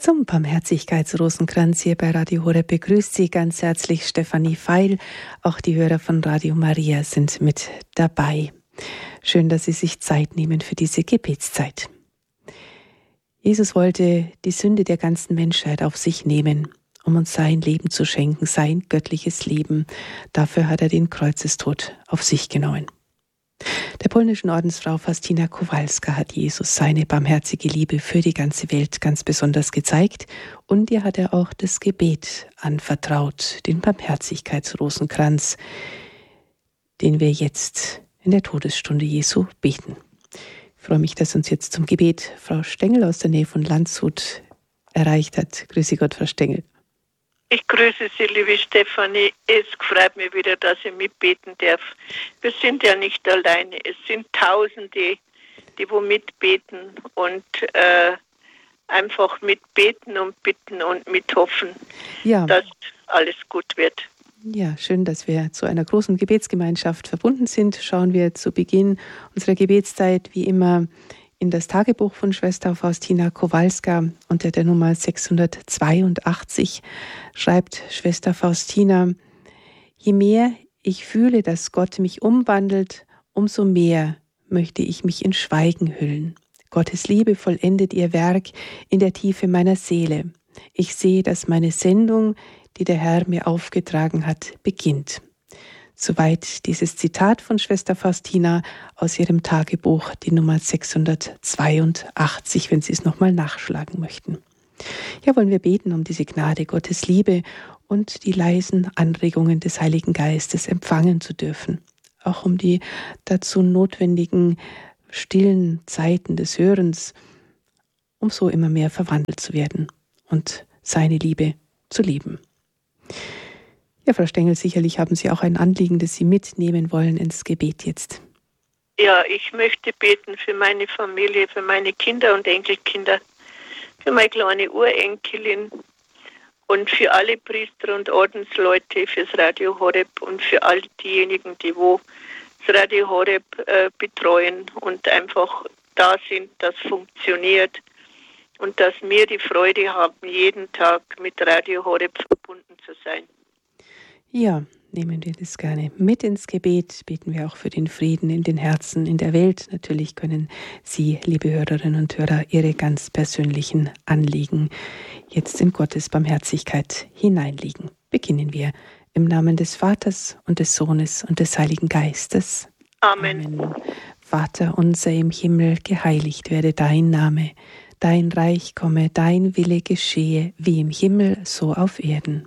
Zum Barmherzigkeitsrosenkranz hier bei Radio Horeb begrüßt Sie ganz herzlich Stefanie Feil. Auch die Hörer von Radio Maria sind mit dabei. Schön, dass Sie sich Zeit nehmen für diese Gebetszeit. Jesus wollte die Sünde der ganzen Menschheit auf sich nehmen, um uns sein Leben zu schenken, sein göttliches Leben. Dafür hat er den Kreuzestod auf sich genommen. Der polnischen Ordensfrau Faustina Kowalska hat Jesus seine barmherzige Liebe für die ganze Welt ganz besonders gezeigt und ihr hat er auch das Gebet anvertraut, den Barmherzigkeitsrosenkranz, den wir jetzt in der Todesstunde Jesu beten. Ich freue mich, dass uns jetzt zum Gebet Frau Stengel aus der Nähe von Landshut erreicht hat. Grüße Gott, Frau Stengel. Ich grüße Sie, liebe Stefanie. Es freut mich wieder, dass ich mitbeten darf. Wir sind ja nicht alleine. Es sind Tausende, die wo mitbeten und einfach mitbeten und bitten und mithoffen, dass alles gut wird. Ja, schön, dass wir zu einer großen Gebetsgemeinschaft verbunden sind. Schauen wir zu Beginn unserer Gebetszeit wie immer in das Tagebuch von Schwester Faustina Kowalska unter der Nummer 682 schreibt Schwester Faustina: Je mehr ich fühle, dass Gott mich umwandelt, umso mehr möchte ich mich in Schweigen hüllen. Gottes Liebe vollendet ihr Werk in der Tiefe meiner Seele. Ich sehe, dass meine Sendung, die der Herr mir aufgetragen hat, beginnt. Soweit dieses Zitat von Schwester Faustina aus ihrem Tagebuch, die Nummer 682, wenn Sie es nochmal nachschlagen möchten. Ja, wollen wir beten um diese Gnade Gottes Liebe und die leisen Anregungen des Heiligen Geistes empfangen zu dürfen. Auch um die dazu notwendigen stillen Zeiten des Hörens, um so immer mehr verwandelt zu werden und seine Liebe zu leben. Ja, Frau Stengel, sicherlich haben Sie auch ein Anliegen, das Sie mitnehmen wollen ins Gebet jetzt. Ja, ich möchte beten für meine Familie, für meine Kinder und Enkelkinder, für meine kleine Urenkelin und für alle Priester und Ordensleute, fürs Radio Horeb und für all diejenigen, die wo das Radio Horeb betreuen und einfach da sind, das funktioniert und dass wir die Freude haben, jeden Tag mit Radio Horeb verbunden zu sein. Ja, nehmen wir das gerne mit ins Gebet. Beten wir auch für den Frieden in den Herzen, in der Welt. Natürlich können Sie, liebe Hörerinnen und Hörer, Ihre ganz persönlichen Anliegen jetzt in Gottes Barmherzigkeit hineinlegen. Beginnen wir im Namen des Vaters und des Sohnes und des Heiligen Geistes. Amen. Amen. Vater unser im Himmel, geheiligt werde dein Name. Dein Reich komme, dein Wille geschehe, wie im Himmel, so auf Erden.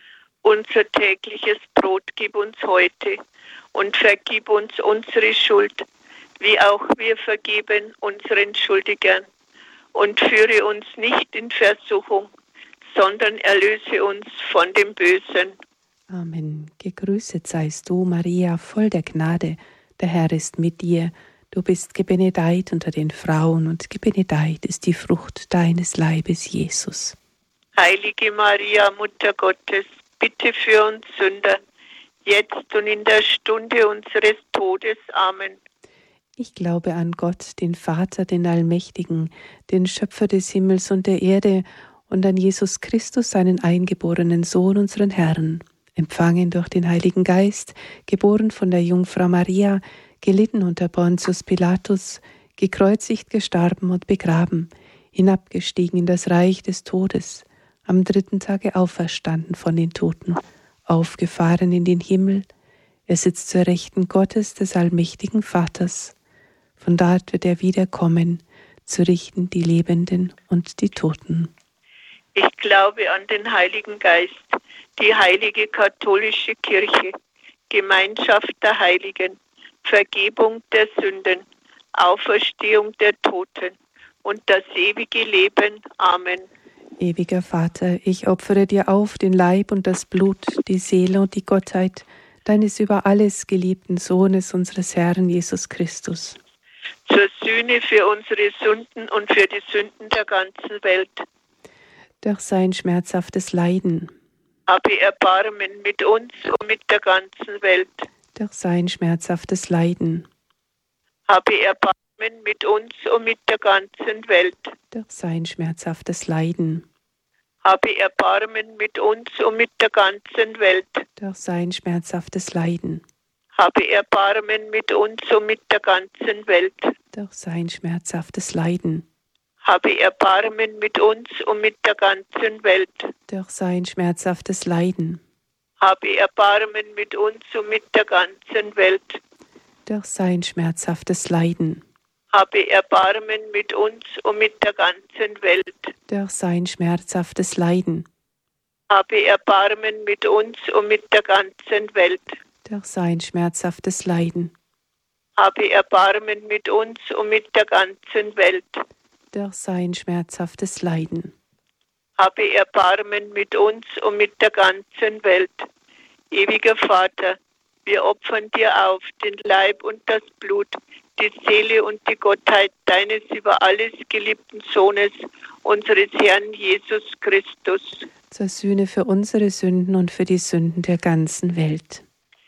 Unser tägliches Brot gib uns heute und vergib uns unsere Schuld, wie auch wir vergeben unseren Schuldigern. Und führe uns nicht in Versuchung, sondern erlöse uns von dem Bösen. Amen. Gegrüßet seist du, Maria, voll der Gnade. Der Herr ist mit dir. Du bist gebenedeit unter den Frauen und gebenedeit ist die Frucht deines Leibes, Jesus. Heilige Maria, Mutter Gottes, bitte für uns Sünder, jetzt und in der Stunde unseres Todes. Amen. Ich glaube an Gott, den Vater, den Allmächtigen, den Schöpfer des Himmels und der Erde, und an Jesus Christus, seinen eingeborenen Sohn, unseren Herrn, empfangen durch den Heiligen Geist, geboren von der Jungfrau Maria, gelitten unter Pontius Pilatus, gekreuzigt, gestorben und begraben, hinabgestiegen in das Reich des Todes, am 3. Tage auferstanden von den Toten, aufgefahren in den Himmel. Er sitzt zur Rechten Gottes, des allmächtigen Vaters. Von dort wird er wiederkommen, zu richten die Lebenden und die Toten. Ich glaube an den Heiligen Geist, die heilige katholische Kirche, Gemeinschaft der Heiligen, Vergebung der Sünden, Auferstehung der Toten und das ewige Leben. Amen. Ewiger Vater, ich opfere dir auf den Leib und das Blut, die Seele und die Gottheit deines über alles geliebten Sohnes, unseres Herrn Jesus Christus. Zur Sühne für unsere Sünden und für die Sünden der ganzen Welt. Durch sein schmerzhaftes Leiden. Habe Erbarmen mit uns und mit der ganzen Welt. Durch sein schmerzhaftes Leiden. Habe Erbarmen mit uns und mit der ganzen Welt. Durch sein schmerzhaftes Leiden. Habe Erbarmen mit uns und mit der ganzen Welt. Durch sein schmerzhaftes Leiden. Habe Erbarmen mit uns und mit der ganzen Welt. Durch sein schmerzhaftes Leiden. Habe Erbarmen mit uns und mit der ganzen Welt. Durch sein schmerzhaftes Leiden. Habe Erbarmen mit uns und mit der ganzen Welt. Durch sein schmerzhaftes Leiden. Habe Erbarmen mit uns und mit der ganzen Welt. Durch sein schmerzhaftes Leiden. Habe Erbarmen mit uns und mit der ganzen Welt. Durch sein schmerzhaftes Leiden. Habe Erbarmen mit uns und mit der ganzen Welt. Durch sein schmerzhaftes Leiden. Habe Erbarmen mit uns und mit der ganzen Welt. Ewiger Vater, wir opfern dir auf den Leib und das Blut, die Seele und die Gottheit deines über alles geliebten Sohnes, unseres Herrn Jesus Christus. Zur Sühne für unsere Sünden und für die Sünden der ganzen Welt.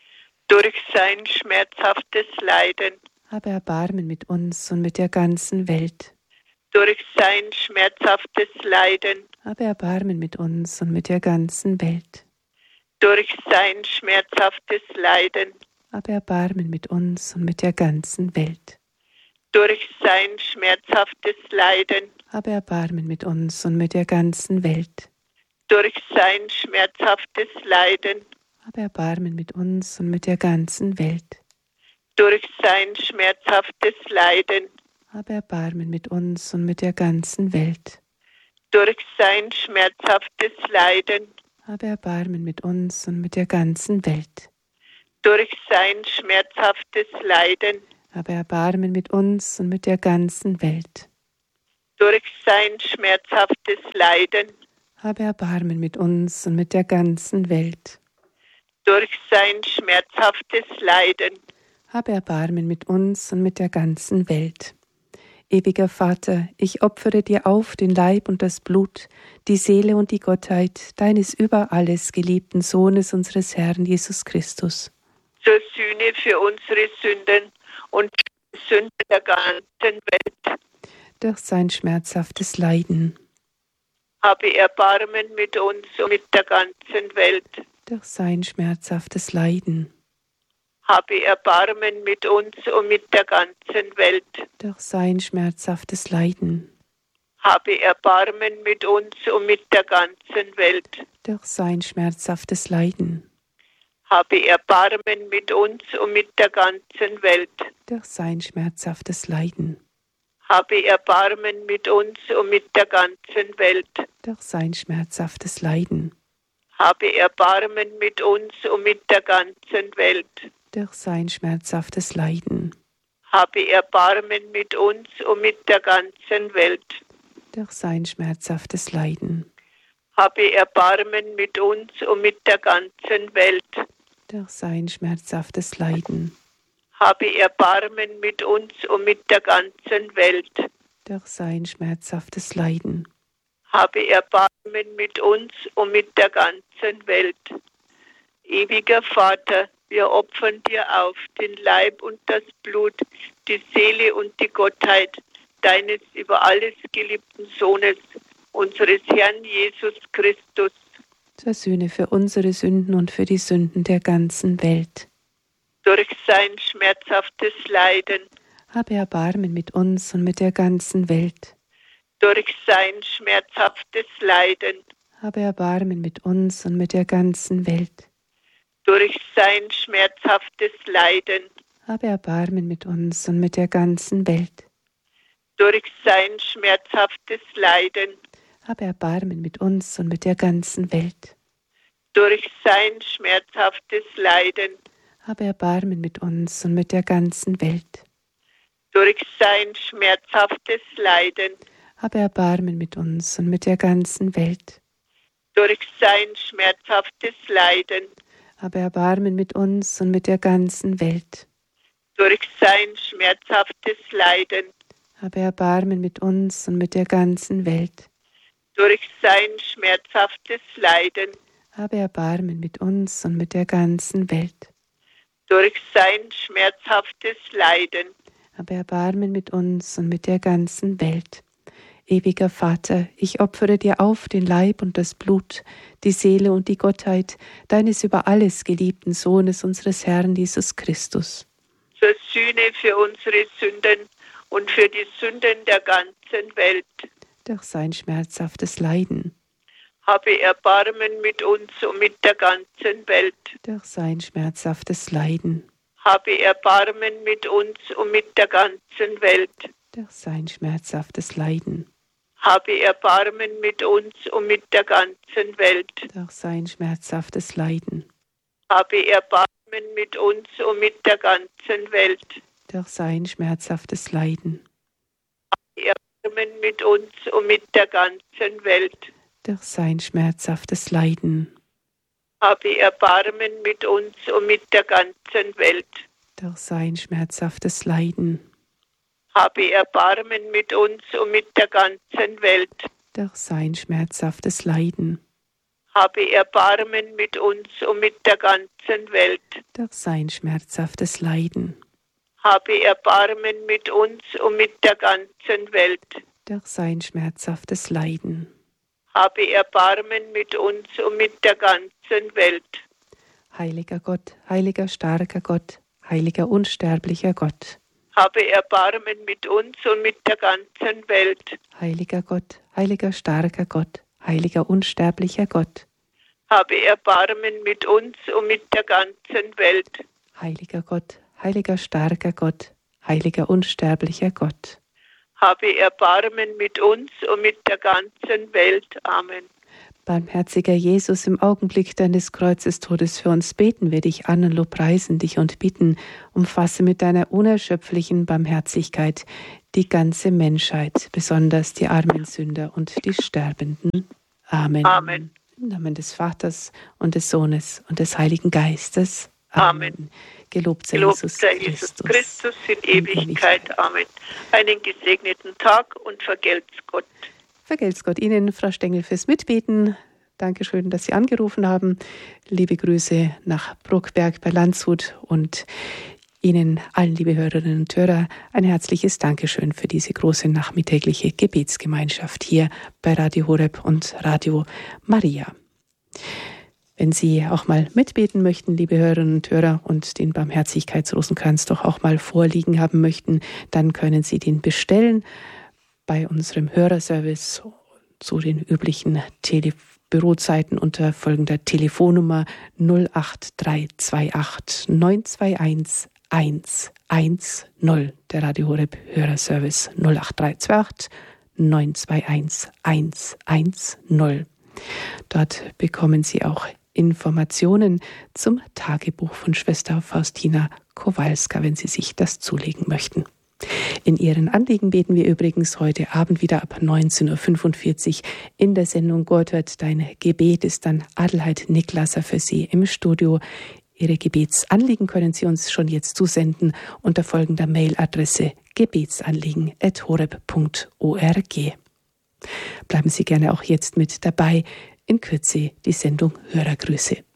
Durch sein schmerzhaftes Leiden. Habe Erbarmen mit uns und mit der ganzen Welt. Durch sein schmerzhaftes Leiden. Habe Erbarmen mit uns und mit der ganzen Welt. Durch sein schmerzhaftes Leiden. Habe Erbarmen mit uns und mit der ganzen Welt. Durch sein schmerzhaftes Leiden. Habe Erbarmen mit uns und mit der ganzen Welt. Durch sein schmerzhaftes Leiden. Habe Erbarmen mit uns und mit der ganzen Welt. Durch sein schmerzhaftes Leiden. Habe Erbarmen mit uns und mit der ganzen Welt. Durch sein schmerzhaftes Leiden. Habe Erbarmen mit uns und mit der ganzen Welt. Durch sein schmerzhaftes Leiden. Habe Erbarmen mit uns und mit der ganzen Welt. Durch sein schmerzhaftes Leiden. Habe Erbarmen mit uns und mit der ganzen Welt. Durch sein schmerzhaftes Leiden. Habe Erbarmen mit uns und mit der ganzen Welt. Ewiger Vater, ich opfere dir auf den Leib und das Blut, die Seele und die Gottheit deines über alles geliebten Sohnes, unseres Herrn Jesus Christus. Zur Sühne für unsere Sünden und die Sünden der ganzen Welt. Durch sein schmerzhaftes Leiden. Habe Erbarmen mit uns und mit der ganzen Welt. Durch sein schmerzhaftes Leiden. Habe Erbarmen mit uns und mit der ganzen Welt. Durch sein schmerzhaftes Leiden. Habe Erbarmen mit uns und mit der ganzen Welt. Durch sein schmerzhaftes Leiden. Habe Erbarmen mit uns und mit der ganzen Welt. Durch sein schmerzhaftes Leiden. Habe Erbarmen mit uns und mit der ganzen Welt. Durch sein schmerzhaftes Leiden. Habe Erbarmen mit uns und mit der ganzen Welt. Durch sein schmerzhaftes Leiden. Habe Erbarmen mit uns und mit der ganzen Welt. Durch sein schmerzhaftes Leiden. Habe Erbarmen mit uns und mit der ganzen Welt. Durch sein schmerzhaftes Leiden. Habe Erbarmen mit uns und mit der ganzen Welt. Durch sein schmerzhaftes Leiden. Habe Erbarmen mit uns und mit der ganzen Welt. Ewiger Vater, wir opfern dir auf den Leib und das Blut, die Seele und die Gottheit deines über alles geliebten Sohnes, unseres Herrn Jesus Christus. Zur Sühne für unsere Sünden und für die Sünden der ganzen Welt. Durch sein schmerzhaftes Leiden. Habe Erbarmen mit uns und mit der ganzen Welt. Durch sein schmerzhaftes Leiden. Habe Erbarmen mit uns und mit der ganzen Welt. Durch sein schmerzhaftes Leiden. Habe Erbarmen mit uns und mit der ganzen Welt. Durch sein schmerzhaftes Leiden. Habe Erbarmen mit uns und mit der ganzen Welt. Durch sein schmerzhaftes Leiden. Habe Erbarmen mit uns und mit der ganzen Welt. Durch sein schmerzhaftes Leiden. Habe Erbarmen mit uns und mit der ganzen Welt. Durch sein schmerzhaftes Leiden. Habe Erbarmen mit uns und mit der ganzen Welt. Durch sein schmerzhaftes Leiden. Habe Erbarmen mit uns und mit der ganzen Welt. Durch sein schmerzhaftes Leiden. Habe Erbarmen mit uns und mit der ganzen Welt. Durch sein schmerzhaftes Leiden. Habe Erbarmen mit uns und mit der ganzen Welt. Ewiger Vater, ich opfere dir auf den Leib und das Blut, die Seele und die Gottheit deines über alles geliebten Sohnes, unseres Herrn Jesus Christus. Zur Sühne für unsere Sünden und für die Sünden der ganzen Welt. Durch sein schmerzhaftes Leiden. Habe Erbarmen mit uns und mit der ganzen Welt. Durch sein schmerzhaftes Leiden. Habe Erbarmen mit uns und mit der ganzen Welt. Durch sein schmerzhaftes Leiden. Habe Erbarmen mit uns und mit der ganzen Welt. Durch sein schmerzhaftes Leiden. Habe Erbarmen mit uns und mit der ganzen Welt. Durch sein schmerzhaftes Leiden. Habe Erbarmen mit uns und mit der ganzen Welt. Durch sein schmerzhaftes Leiden. Habe Erbarmen mit uns und mit der ganzen Welt. Durch sein schmerzhaftes Leiden. Habe Erbarmen mit uns und mit der ganzen Welt. Durch sein schmerzhaftes Leiden. Habe Erbarmen mit uns und mit der ganzen Welt. Durch sein schmerzhaftes Leiden. Habe Erbarmen mit uns und mit der ganzen Welt. Durch sein schmerzhaftes Leiden. Habe Erbarmen mit uns und mit der ganzen Welt. Heiliger Gott, heiliger starker Gott, heiliger unsterblicher Gott. Habe Erbarmen mit uns und mit der ganzen Welt. Heiliger Gott, heiliger starker Gott, heiliger unsterblicher Gott. Habe Erbarmen mit uns und mit der ganzen Welt. Heiliger Gott, heiliger starker Gott, heiliger unsterblicher Gott. Habe Erbarmen mit uns und mit der ganzen Welt. Amen. Barmherziger Jesus, im Augenblick deines Kreuzestodes für uns beten wir dich an und lobpreisen dich und bitten, umfasse mit deiner unerschöpflichen Barmherzigkeit die ganze Menschheit, besonders die armen Sünder und die Sterbenden. Amen. Amen. Im Namen des Vaters und des Sohnes und des Heiligen Geistes. Amen. Gelobt sei Jesus Christus in Ewigkeit. Amen. Einen gesegneten Tag und vergelt's Gott. Vergelt's Gott Ihnen, Frau Stengel, fürs Mitbeten. Dankeschön, dass Sie angerufen haben. Liebe Grüße nach Bruckberg bei Landshut und Ihnen allen, liebe Hörerinnen und Hörer, ein herzliches Dankeschön für diese große nachmittägliche Gebetsgemeinschaft hier bei Radio Horeb und Radio Maria. Wenn Sie auch mal mitbeten möchten, liebe Hörerinnen und Hörer, und den Barmherzigkeitsrosenkranz doch auch mal vorliegen haben möchten, dann können Sie den bestellen bei unserem Hörerservice zu den üblichen Bürozeiten unter folgender Telefonnummer 08328 921 110. Der Radio Horeb Hörerservice 08328 921 110. Dort bekommen Sie auch Informationen zum Tagebuch von Schwester Faustina Kowalska, wenn Sie sich das zulegen möchten. In Ihren Anliegen beten wir übrigens heute Abend wieder ab 19.45 Uhr in der Sendung Gott hört dein Gebet, ist dann Adelheid Niklasser für Sie im Studio. Ihre Gebetsanliegen können Sie uns schon jetzt zusenden unter folgender Mailadresse gebetsanliegen@horeb.org. Bleiben Sie gerne auch jetzt mit dabei. In Kürze die Sendung Hörergrüße.